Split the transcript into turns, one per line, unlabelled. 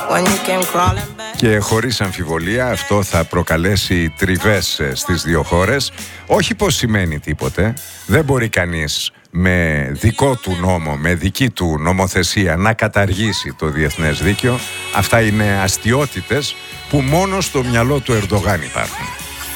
Και χωρίς αμφιβολία αυτό θα προκαλέσει τριβές στις δύο χώρες. Όχι πως σημαίνει τίποτε. Δεν μπορεί κανείς με δικό του νόμο, με δική του νομοθεσία να καταργήσει το διεθνές δίκαιο. Αυτά είναι αστιότητες που μόνο στο μυαλό του Ερντογάν υπάρχουν.